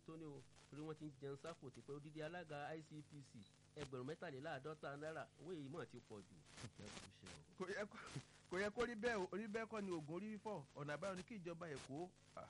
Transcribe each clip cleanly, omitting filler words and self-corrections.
tó ní o torí wọ́n ti ń jẹun sápò tí pé odidi alága ICPC ẹgbẹ̀rún 53 náírà owó èyí mọ̀ ti pọ̀ jù. kò yẹ kó rí bẹ́ẹ̀ orí bẹ́ẹ̀ kọ́ ni oògùn orí fífọ́ ọ̀nà àbáyọ ni kí ìjọba Èkó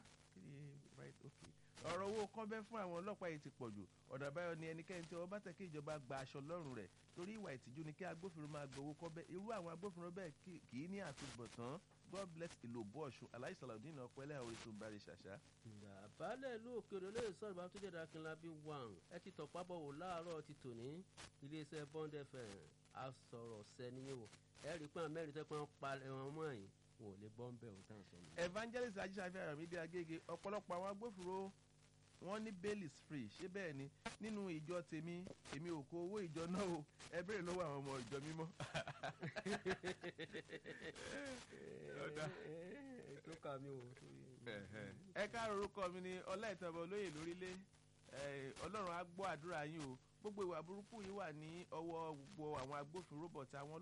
ọ̀rọ̀ owó kọ́ńbẹ́ fún àwọn ọlọ́pàá yìí ti pọ̀ jù ọ̀nà àbáyọ ni ẹnikẹ́ni tí wọ́n bá tẹ̀ kí ìjọba gba aṣọ lọ́rùn rẹ̀ torí ìwà ìtìjú ni kí agbófinró máa gbowó kọ́ńbẹ́ irú àwọn agbófinró bẹ́ẹ̀ kì í ní àtúbọ̀tán God bless Ìlòbó Ọ̀ṣun Aláì Sàlàudeen ọ̀pẹ́lẹ́ Orísun bari ṣàṣà. baálẹ̀ ìlú òkèrè olóyè sọ̀rọ̀ bá tó jẹ́ Akínlábí wàn ẹ ti tọ̀pá bọ̀ wò láàárọ̀ ti tòní iléeṣẹ́ Bond FM asọ̀rọ̀ sẹ́ni o ẹ rí i pé àwọn mẹ́rin tẹ́ pé wọ́n pa ẹ̀wọ̀n mọ́ yìí wọn ò lè bọ́ ń bẹ̀ ò tán sọ. Evangelist Ajíṣàfẹ́ Àràmídé Agége ọ̀pọ̀lọpọ̀ àwọn agbófinró wọ́n ní bail is free ṣé bẹ́ẹ̀ ni nínú ìjọ tèmi èmi ò kó owó ìjọ náà o ẹ béèrè lọ́wọ́ àwọn ọmọ ìjọ mímọ́. tó kà mí o. ẹ káàárọ̀ orúkọ mi ni Ọláìtàn olóyè lórílẹ̀ Ọlọ́run á gbọ́ àdúrà yín o gbogbo ìwà burúkú yìí wà ní ọwọ́ gbogbo àwọn agbófinró but àwọn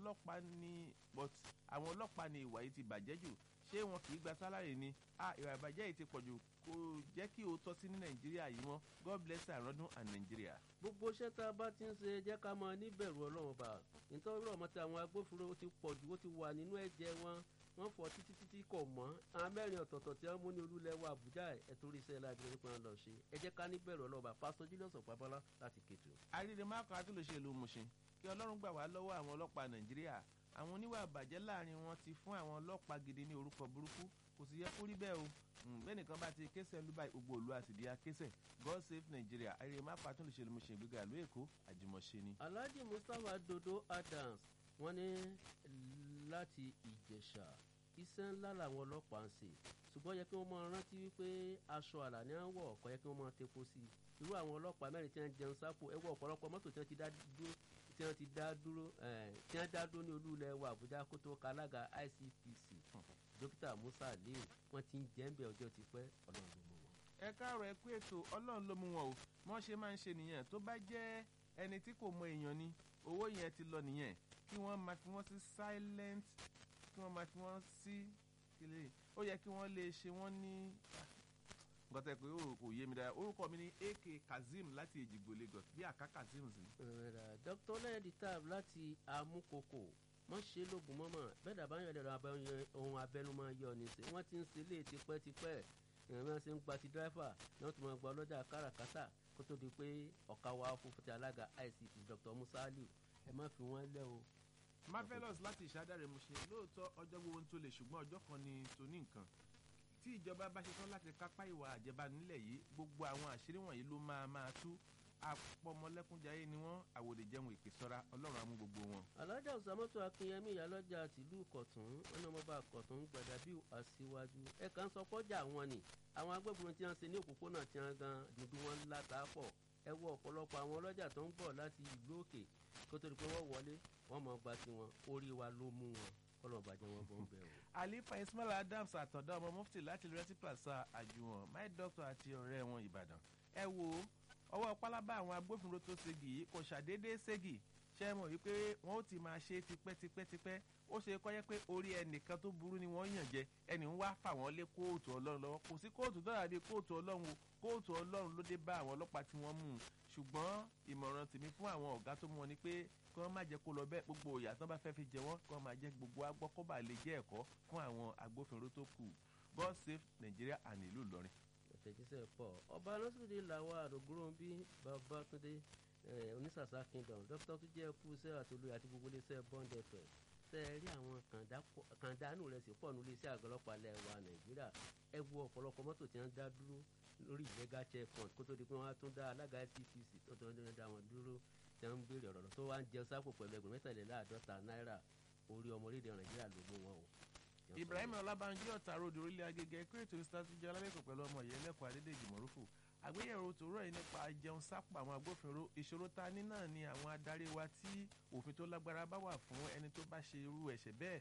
ọlọ́pàá ní ìwà yìí ti bàjẹ́ jù ṣé wọn kì í gba sálárì ni ìwà ìbàjẹ́ yìí ti pọ̀ jù kò jẹ́ kí o tọ́ sí ní Nàìjíríà yìí mọ́ God bless Àrọ́dún and Nàìjíríà. gbogbo iṣẹ́ tá a bá ti ń ṣe jẹ́ ká máa níbẹ̀rù Ọlọ́run bá nítorí ọmọ tí àwọn agbófinró ti pọ̀ jù ó ti wà nínú ẹ̀jẹ̀ wọn wọ́n fọ́ títí kò mọ́ àwọn mẹ́rin ọ̀tọ̀ọ̀tọ̀ tí wọ́n mú ní olúlẹ̀wọ̀ Àbújá ẹ̀ torí iṣẹ́ láti rí pé wọ́n lọ ṣe ẹ jẹ́ ká níbẹ̀rù Ọlọ́run bá Pásítọ̀ Julius Ọ̀pábọ́lá láti Kétu. àríre mákàn àtúnlẹ̀ṣe ìlú Mùṣin kí Ọlọ́run gbà wá lọ́wọ́ àwọn ọlọ́pàá Nàìjíríà àwọn oníwà àbàjẹ́ láàrin wọn ti fún àwọn ọlọ́pàá gidi ní orúkọ burúkú kò sì yẹ kó rí bẹ́ẹ̀ o bẹ́ẹ̀nìkan bá ti késẹ̀ ń lúbàá gbogbo òlu àsìdí akésẹ̀ God save Nigeria àríre mákàn àtúnlẹ̀ṣe ìlú Mùṣin ìgbéga ìlú Èkó àjùmọ̀ṣe ni. Alhaji Mustapha Dodo Adams wọ́n ní láti Ìjẹ̀ṣà iṣẹ́ ńlá làwọn ọlọ́pàá ń ṣe ṣùgbọ́n yẹ kí wọ́n máa rántí wípé aṣọ àlà ní à ń wọ̀ ọ̀kọ́ yẹ kí wọ́n máa tepo sí i irú àwọn ọlọ́pàá mẹ́rin tí wọ́n jẹun sápò ẹwọ́ ọ̀pọ̀lọpọ̀ mọ́tò tí wọ́n ti dá dúró ní olú ilẹ̀ wa Àbújá kó tó ka alága ICPC dókítà Musa Aliyu wọ́n ti ń jẹ́ ń bẹ̀ ọjọ́ ti pẹ́ Ọlọ́run ló mú wọn. ẹ káàárọ̀ ẹ kú ètò Ọlọ́run ló mú wọn o wọ́n ṣe máa ń ṣe nìyẹn tó bá jẹ́ ẹni tí kò mọ èèyàn ni owó yẹn ti lọ nìyẹn kí wọ́n máa fi wọ́n sí silent kí wọ́n máa fi wọ́n sí kílẹ̀ ó yẹ kí wọ́n lè ṣe wọ́n ní nǹkan tẹ́ pé kò yé mi dára orúkọ mi ni AK Kazeem láti Èjìgbò Lagos bí àká Kazeem sí. Dr. lẹ́yìn tab láti Amúkòkò wọ́n ṣe lóògùn mọ́mọ́ bẹ́ẹ̀ dàbá yẹn lẹ́nu ohun abẹ́nu máa yọ ní sè wọ́n ti ń ṣe lé tipẹ́tipẹ́ ìrìnà ṣe ń gba ti dráìfà náà tó máa gba ọlọ́jà káràkátà kó tó di pé ọ̀ka wa fún ti alága ICP Dr. Musa Aliu ẹ má fi wọ́n lẹ́ o. Marvelous láti ìṣàdáre mo ṣe lóòótọ́ ọjọ́ gbogbo ń tó lè ṣùgbọ́n ọjọ́ kan ni tó ní nǹkan tí ìjọba bá ṣe tán láti kápá ìwà àjẹbánu nílẹ̀ yìí gbogbo àwọn àṣírí wọ̀nyí ló máa tú apọmọlẹ́kúnjayé ni wọ́n àwòdì jẹun èpè sọ́ra Ọlọ́run á mú gbogbo wọn. Alájà Òsàmọ́tò Akínyẹmí ìyálọ́jà tìlú Kọ̀tún ọ̀nà ọmọọba Kọ̀tún Gbàdàbíù Aṣíwájú ẹ̀ka ń sọ pọ́jà wọn ni àwọn agbébọn tí wọ́n ṣe ní òpópónà tí wọ́n gan dúdú wọn látàpọ̀ ẹ wọ ọ̀pọ̀lọpọ̀ àwọn ọlọ́jà tó ń bọ̀ láti ìlú òkè kó tó di pé wọ́n wọlé wọ́n mọ̀ gba tiwọn orí wa ló mú wọn kọlọ̀bàjẹ́ wọn bọ̀ ń bẹ̀ o. Alifa Ismail Adams àtọ̀dá ọmọ mufti láti Liberty Plaza àjùwọ̀n my doctor àti ọ̀rẹ́ wọn Ìbàdàn ẹ wo ọwọ́ pálábá àwọn agbófinró tó ségi yìí kò ṣàdédé ségi ṣe mọ̀ wípé wọ́n ó ti máa ṣe tipẹ́tipẹ́ ó ṣe kọ́ yẹ pé orí ẹnìkan tó burú ni wọ́n yàn jẹ ẹni ń wá fà wọ́n lé kóòtù Ọlọ́run lọ́wọ́ kò sí kóòtù tó dàbí kóòtù Ọlọ́run o kóòtù Ọlọ́run ló dé bá àwọn ọlọ́pàá tí wọ́n mú un ṣùgbọ́n ìmọ̀ràn tèmi fún àwọn ọ̀gá tó mú wọn ni pé kí wọ́n má jẹ́ kó lọ bẹ́ẹ̀ gbogbo ìyà tán bá fẹ́ fi jẹ wọ́n kí wọ́n máa jẹ́ gbogbo agbọ́ kó bá lè jẹ́ ẹ̀kọ́ fún àwọn agbófinró tó kù God save Nigeria and ìlú Ìlọrin. àtẹ̀jíṣẹ́ pọ̀ ọba lọ́sídìí làwọn àrògúrò bí Babátúndé onísàsá kingdom dókítà tó jẹ́ kú iṣẹ́ àtolóyè àti gbogbo iléeṣẹ́ Bond FM tẹ́ ẹ rí àwọn kàndánù rẹ̀ sí pọ̀ ní iléeṣẹ́ àgọ́ ọlọ́pàá ilẹ̀ wa Nàìjíríà ẹ wo ọ̀pọ̀lọpọ̀ mọ́tò tí wọ́n dá dúró lórí ìlẹ́gà checkpoint kó tó di pé wọ́n á tún dá alága ICPC tó tó ń dá wọn dúró tí wọ́n ń béèrè ọ̀rọ̀ tó wá ń jẹun sápò pẹ̀lú ẹgbẹ̀rún 53 náírà orí ọmọ orílẹ̀ Nàìjíríà ló mú wọn o. Ibrahim Ọlábánjí ọ̀tá ròdò orílẹ̀ Agége kírètò ìsítátújẹ́ alábẹ́kọ̀ pẹ̀lú ọmọ ìyẹn lẹ́kọ̀ọ́ Adédèjì Mọ̀rúfù àgbéyẹ̀wò tòórọ́ yìí nípa jẹun sápò àwọn agbófinró ìṣòro ta ní náà ni àwọn adarí wa tí òfin tó lágbára bá wà fún ẹni tó bá ṣe irú ẹ̀ṣẹ̀ bẹ́ẹ̀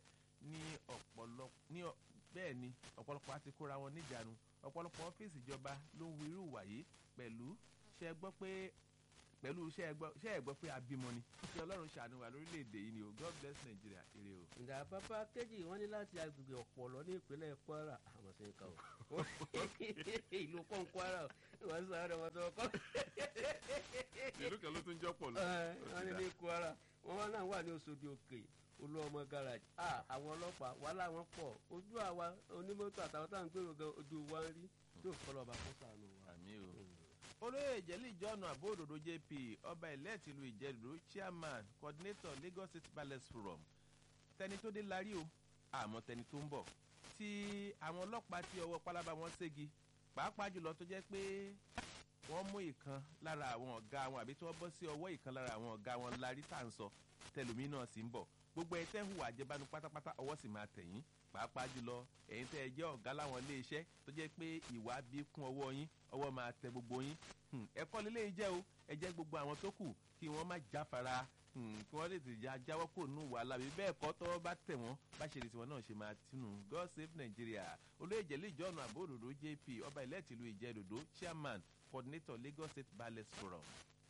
ni ọ̀pọ̀lọpọ̀ àti kóra wọn níjànú ọ̀pọ̀lọpọ̀ ọ́fíìsì ìjọba ló ń wu irú ìwà yìí pẹ̀lú ṣe gbọ́ pé pẹ̀lú ṣé ẹ gbọ́ pé abímọ ni kí ọlọ́run ṣàánú wa lórílẹ̀‐èdè yìí ni o God bless Nigeria ire o. ìdá pápá kejì wọ́n ní láti agbègbè ọ̀pọ̀lọ́ ní ìpínlẹ̀ Kwara àmọ́ sí nǹkan o ìlú pọ́n Kwara wọ́n sọ àwọn ọmọdé ọkọ. ìlú kan ló tún jọ́ pọ̀ lọ. wọ́n ní ní Kwara wọ́n náà wà ní Òṣòdì Òkè olú ọmọ garage àwọn ọlọ́pàá wàhálà wọn pọ̀ ojú àwa onímọ́tò àtàwọn táwọn gbèrò gan ojú wa ń rí tí ò kọ́ lọ́ba fún sànù wa. àmì o. olóyè ìjẹ́lì ìjọ́nà àbóòdòdó JP ọba elect ìlú ìjẹ́dòdó chairman coordinator Lagos State Palace Forum tẹni tó dé larí o àmọ́ tẹni tó ń bọ̀ tí àwọn ọlọ́pàá tí ọwọ́ pálábá wọn ségi pàápàá jùlọ tó jẹ́ pé wọ́n mú ìkan lára àwọn ọ̀gá wọn àbí tí wọ́n bọ́ sí ọwọ́ ìkan lára àwọn ọ̀gá wọn larí tá à ń sọ tẹlómi náà sì ń bọ̀ gbogbo ẹ̀ tẹ́ ń hùwà àjẹbánu pátápátá ọwọ́ sì máa tẹ̀yìn pàápàá jùlọ ẹ̀yin tẹ́ ẹ jẹ́ ọ̀gá láwọn ilé iṣẹ́ tó jẹ́ pé ìwà bí kún ọwọ́ yín ọwọ́ máa tẹ gbogbo yín ẹ̀kọ́ lílé jẹ́ o ẹ jẹ́ gbogbo àwọn tó kù kí wọ́n má jáfara kí wọ́n lè ti jáwọ́ kó nù wà lábẹ́ bẹ́ẹ̀ kọ́ tọ́wọ́ bá tẹ̀ wọ́n bá ṣe lè tiwọn náà ṣe máa tìǹù God save Nigeria olóyè ìjẹ́lẹ̀ ìjọ́nà àbóòdòdó JP ọba ìlẹ́ẹ̀tì ìlú ìjẹ́dòdó chairman coordinator Lagos State Palace Forum.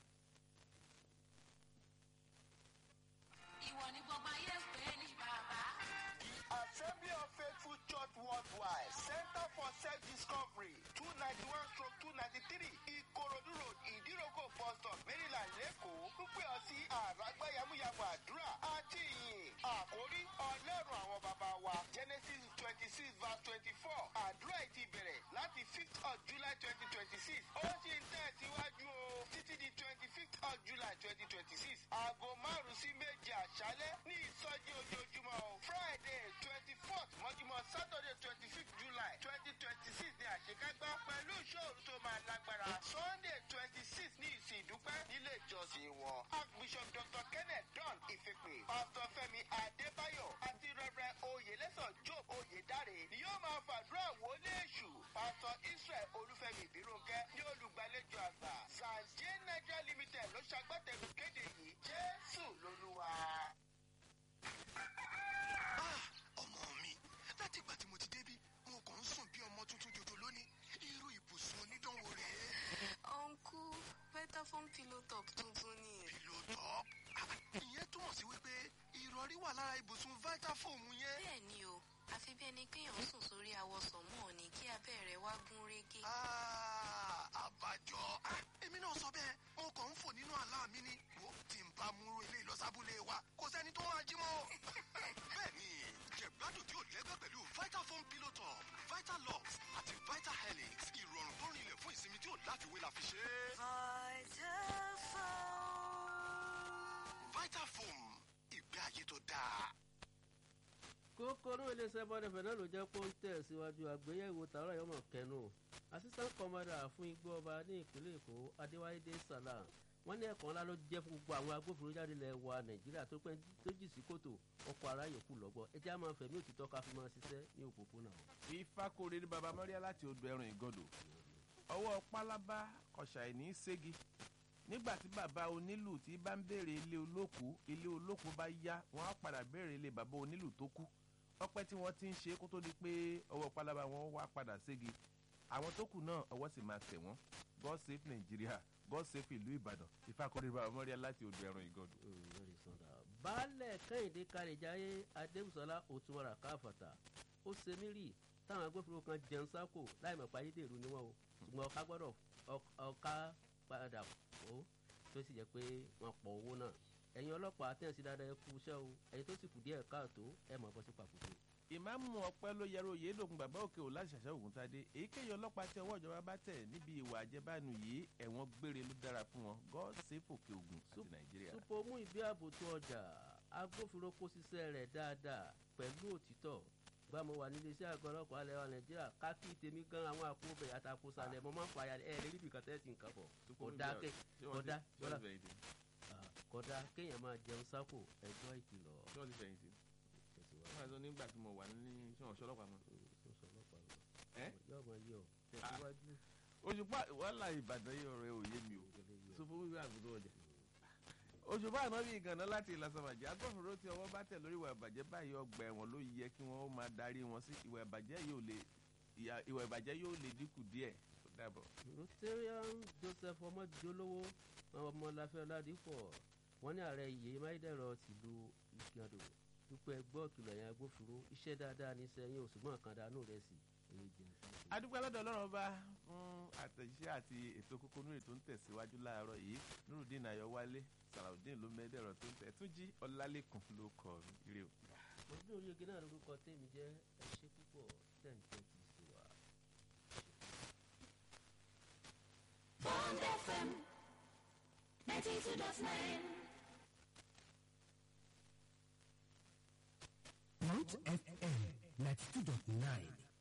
ìwọ ni gbogbo ayé ń pè é ní bàbá. Assembly of Faithful Church Worldwide Center for Self-Discovery 291/293 Ikorodu Road Ìdíròkò bus stop Maryland Lẹ́kọ̀ọ́ ń pè ọ́ sí àràgbá yamuyamu àdúrà àti ìyìn àkórí ọlọ́run àwọn bàbá wa Genesis 26:24 àdúrà yìí ti bẹ̀rẹ̀ láti 5th of July 2026 ó sì ń tẹ̀síwájú o títí di 25th of July 2026 aago 5 sí 7 àṣálẹ́ ní ìsọjí ojoojúmọ́ o Friday 24th mọ́júmọ́ Saturday 25th July 2026 ní àṣekágbá pẹ̀lú ìṣòro tó máa lágbára Sunday 26th ní ìsìn ìdúpẹ́ nílé ìjọsìn wọn Archbishop Dr. Kenneth Don Ifepe Pastor Fẹ́mi Adébáyọ̀ àti Reverend Oyèlẹ́sàn Job Oyèdáre ni yóò máa fàdúrà wọlé èṣù Pastor Israel Olúfẹ́mi Ìbíròǹkẹ́ ní olùgbàlejò àgbà Zanje Nigeria Limited ló ṣagbátẹrù kéde yìí Jésù lolúwa. ọmọ mi láti ìgbà tí mo ti débí mo kàn ń sùn bí ọmọ tuntun jòjò lónìí irú ibùsùn onídánwò rèé. ọ̀nkú Vitafoam pillow top tuntun ni. pillow top ìyẹn túmọ̀ sí wípé ìrọ̀rí wà lára ibùsùn Vitafoam yẹn. bẹ́ẹ̀ ni o àfi bí ẹni kéèyàn sùn sórí awọsàn mọ́ ni kí abẹ́ rẹ̀ wá gún régé. àbájọ èmi náà sọ bẹ́ẹ̀ mo kàn ń fò nínú àlá mi ni wo tí n bá múrò ilé ìlọsábúlé wa kò sẹ́ni tó máa jí mọ́. bẹ́ẹ̀ni jẹ̀gbádùn tí ò lẹ́gbẹ́ pẹ̀lú Vitafoam pillow top Vitalux àti Vitahelix ìrọ̀rùn tó rinlẹ̀ fún ìsinmi tí ò láfiwé la fi ṣe é. Vitafoam ìgbé ayé tó dáa. kókóró iléeṣẹ́ bọ́dẹ̀fẹ̀ náà ló jẹ́ kó ń tẹ̀ síwájú àgbéyẹ̀wò tààrà yọmọ kẹnu assistant commander fún igbó ọba ní ìpínlẹ̀ Èkó Adéwáyédé Salam wọ́n ní ẹ̀kọ́ ńlá ló jẹ́ fún gbogbo àwọn agbófinró jáde ilẹ̀ wa Nàìjíríà tó pẹ́ tó jì sí kòtò ọkọ̀ ara yòókù lọ́gbọ́ ẹ jẹ́ á máa fẹ̀mí òtítọ́ ká fi máa ṣiṣẹ́ ní òpópónà. Ifákórè ní baba Mọ́ríà láti odò ẹ̀rùn ìgọ́dọ̀ ọwọ́ pálábá kọ̀ṣàìní ségi nígbà tí bàbá onílù tí bá ń béèrè ilé olókù bá yá wọ́n á padà béèrè ilé bàbá onílù tó kú ọpẹ́ tí wọ́n ti ń ṣe kó tó di pé ọwọ́ pálábá wọn wá padà ségi àwọn tó kù náà ọwọ́ sì máa tẹ̀ wọ́n God save Nigeria God save ìlú Ìbàdàn Ifákórè baba Mọ́ríà láti odò ẹ̀rùn ìgọ́dọ̀. baálẹ̀ Kẹ́hìndé Kárẹ̀jáyé Adébùsọ́lá Òtúnwàrà káfàtà ó ṣe mí rí táwọn agbófinró kan jẹun sáko láì mọ̀ páyédèrú ni wọ́n o ṣùgbọ́n ọ̀ká gbọ́dọ̀ ọ̀ká padà ó tó sì jẹ́ pé wọ́n pọ̀ owó náà ẹ̀yin ọlọ́pàá tẹ̀sí dáadáa ẹ kú iṣẹ́ o ẹ̀yin tó sì kù díẹ̀ káàtó ẹ̀ mọ̀ bọ́ sí pàkúté. ìmáàmù ọpẹ́ ló yẹrọ Oyèdòkun bàbá òkè ò láti ṣàṣà Ògúntadé èyíkéyìí ọlọ́pàá tí ọwọ́ ìjọba bá tẹ̀ níbi ìwà àjẹbánu yìí ẹ̀wọ̀n gbére ló dára fún wọn God save Òkè Ògùn àti Nàìjíríà. Súpọ̀ mú ìbí ààbò tó ọjà agbófinró kó ṣiṣẹ́ rẹ̀ dáadáa pẹ̀lú òtítọ́ gbàmọ̀ wà nílé iṣẹ́ àgọ́ ọlọ́pàá alẹ́ wa Nàìjíríà káàkì tèmi gan àwọn àkóbẹ̀ àtàkùsàlẹ̀ mọ́ máa ń fàyà ẹ̀ lérí ibìkan tẹ́sí nǹkan bọ̀ kódà kéèyàn máa jẹun sáko ẹjọ́ ìkìlọ̀. wọ́n á sọ nígbà tí mo wà ní ṣọ́ọ̀ṣì ọlọ́pàá mọ́. yóò máa yọ tẹ̀síwájú. Òṣùpá wàhálà Ìbàdàn yìí ọ̀rẹ́ òye mi o sọ fún wíwá àgùntàn ọjà. Òṣùpá àná bí ìgànnà láti Ìlàsàmàjẹ́ agbófinró tí ọwọ́ bá tẹ̀ lórí ìwà ìbàjẹ́ báyìí ọgbà ẹ̀wọ̀n ló yẹ kí wọ́n máa darí wọn sí ìwà ìbàjẹ́ yóò lè dínkù díẹ̀. Ó dàbọ̀. Rotarian Joseph Ọmọjọlówó ọmọláfẹ́ ọládìpọ̀ wọ́n ní ààrẹ iye máìdẹ̀rọ tìlú ìgàdò dúpẹ́ gbọ́ kìlọ̀ yẹn agbófinró iṣẹ́ dáadáa ní sẹ́yìn òṣùgbọ́n àkàndánù rẹ̀ sí èrè jẹ́ sí. adúpẹ́ lọ́dọ̀ ọlọ́run bá fún àtẹ̀jíṣẹ́ àti ètò kókó nínú ètò ń tẹ̀síwájú láàárọ̀ yìí nurudeen ayọ̀wálé salaudeen ló mẹ́dẹ̀rọ̀ tó ń tẹ̀ túnjí ọlálẹ́kùn ló kọ ire o. ọdún orí oge náà lórúkọ tèmi jẹ́ ẹṣẹ́ púpọ̀ tẹ̀ǹtẹ̀tì sí wa. Bond FM 92.9. Bond FM 92.9.